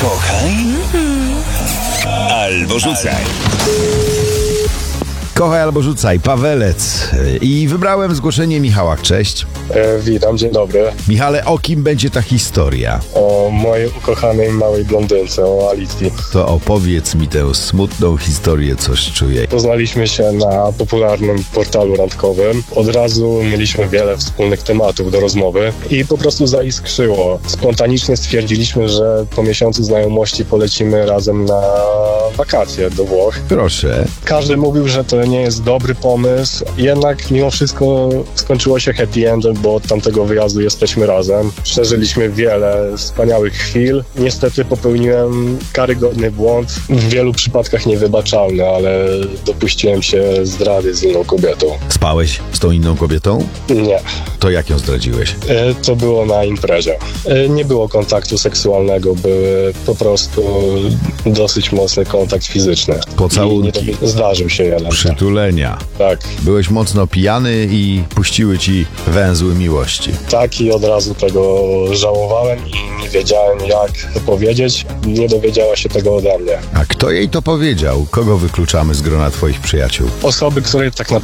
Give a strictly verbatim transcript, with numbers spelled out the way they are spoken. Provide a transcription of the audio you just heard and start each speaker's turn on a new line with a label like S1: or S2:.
S1: Kochaj albo rzucaj.
S2: Kochaj albo rzucaj, Pawelec. I wybrałem zgłoszenie Michała. Cześć.
S3: E, witam, dzień dobry.
S2: Michale, o kim będzie ta historia?
S3: O mojej ukochanej małej blondynce, o Alicji.
S2: To opowiedz mi tę smutną historię, coś czuję.
S3: Poznaliśmy się na popularnym portalu randkowym. Od razu mieliśmy wiele wspólnych tematów do rozmowy i po prostu zaiskrzyło. Spontanicznie stwierdziliśmy, że po miesiącu znajomości polecimy razem na wakacje do Włoch.
S2: Proszę.
S3: Każdy mówił, że to nie jest dobry pomysł, jednak mimo wszystko skończyło się happy endem, bo od tamtego wyjazdu jesteśmy razem. Przeżyliśmy wiele wspaniałych chwil. Niestety popełniłem karygodny błąd, w wielu przypadkach niewybaczalny, ale dopuściłem się zdrady z inną kobietą.
S2: Spałeś z tą inną kobietą?
S3: Nie.
S2: To jak ją zdradziłeś?
S3: E, To było na imprezie. E, Nie było kontaktu seksualnego, były po prostu dosyć mocny kontakt fizyczny.
S2: Pocałunki.
S3: I nie- Zdarzył się jeden.
S2: Przytulenia.
S3: Tak.
S2: Byłeś mocno pijany i puściły ci węzły miłości.
S3: Tak, i od razu tego żałowałem i nie wiedziałem, jak to powiedzieć. Nie dowiedziała się tego ode mnie.
S2: A kto jej to powiedział? Kogo wykluczamy z grona twoich przyjaciół?
S3: Osoby, które tak naprawdę